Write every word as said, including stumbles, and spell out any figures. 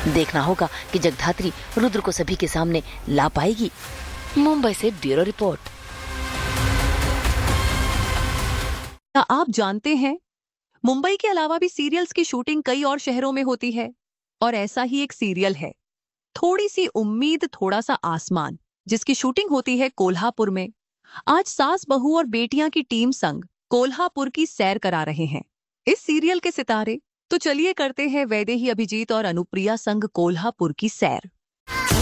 देखना होगा कि जगधात्री रुद्र को सभी के सामने ला पाएगी। मुंबई से ब्यूरो रिपोर्ट। क्या आप जानते हैं, मुंबई के अलावा भी सीरियल्स की शूटिंग कई और शहरों में होती है। और ऐसा ही एक सीरियल है, थोड़ी सी उम्मीद थोड़ा सा आसमान, जिसकी शूटिंग होती है कोल्हापुर में। आज सास बहू और बेटियां की टीम संग कोल्हापुर की सैर करा रहे हैं इस सीरियल के सितारे। तो चलिए करते हैं वैदेही, अभिजीत और अनुप्रिया संग कोल्हापुर की सैर।